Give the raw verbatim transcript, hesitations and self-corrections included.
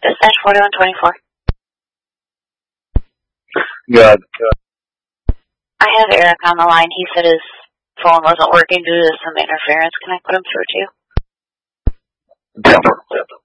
Dispatch forty-one twenty-four. Good. I have Eric on the line. He said his phone wasn't working due to some interference. Can I put him through to you? Denver.